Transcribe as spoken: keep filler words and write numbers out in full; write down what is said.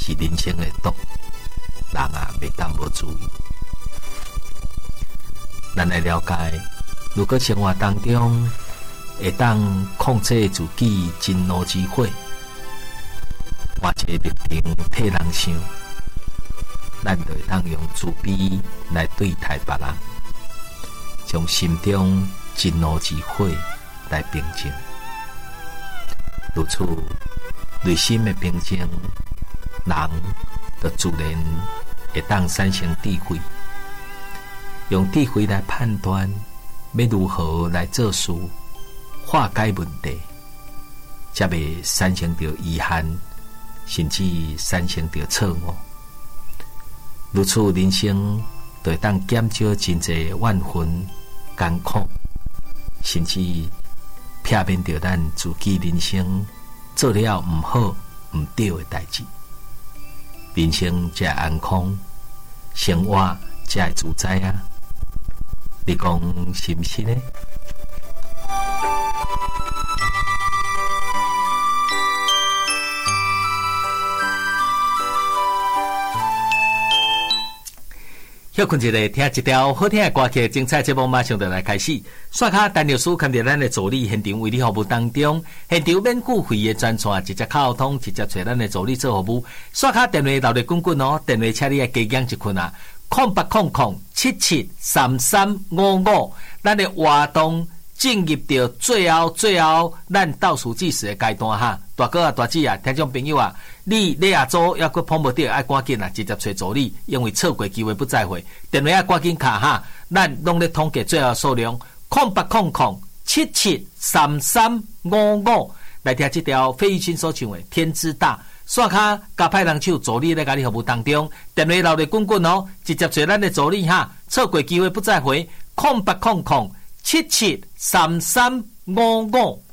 是人生的毒，人啊袂当无注意。咱来了解，如果生活当中会当控制自己真怒之火，换一个立场替人想，咱就会当用慈悲来对待别人，将心中真怒之火来平静。如此内心的平静，人就自然会当产生智慧，用智慧来判断要如何来做事，化解问题，才袂产生着遗憾，甚至产生着错误。如此人生就会当减少真侪怨恨、艰苦，甚至避免着咱自己人生做了唔好、唔对的代志。人生才会安康，生活才会自在啊！你讲是不是呢？休困一下，听一条好听的歌曲，精彩节目马上就来开始。刷卡陈律师看到咱的助理现场为你服务当中，现场免付费的专线，直接沟通，直接找咱的助理做服务。刷卡电话留咧滚滚哦，电话请你来加减一困啊，空八空空七七三三五五，咱的活动进入到最后最后，咱倒数计时的阶段哈。大哥啊，大姐啊，听众朋友啊，你你啊做要搁碰不到，爱赶紧啊，直接找助理，因为错过机会不再会。电话要赶紧卡哈，咱拢咧统计最后数量，空八空空七七三三五五，来听这条费玉清所唱的《天之大》。刷卡加派人手助理咧，甲你服务当中，电话留咧滚滚哦，直接找咱的助理哈，错过机会不再回，空八空空七七三三五五。